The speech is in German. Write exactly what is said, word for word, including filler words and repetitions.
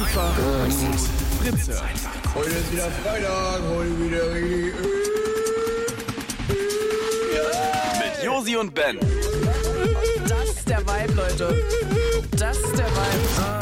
Einfach gut. Fritze. Heute ist wieder Freitag, heute wieder richtig. Mit Josi und Ben. Das ist der Vibe, Leute.